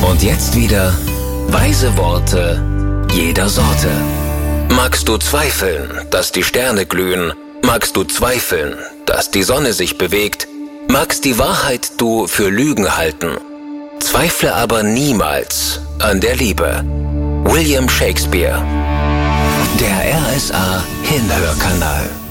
Und jetzt wieder weise Worte jeder Sorte. Magst du zweifeln, dass die Sterne glühen? Magst du zweifeln, dass die Sonne sich bewegt? Magst die Wahrheit du für Lügen halten? Zweifle aber niemals an der Liebe. William Shakespeare. Der RSA Hinhörkanal.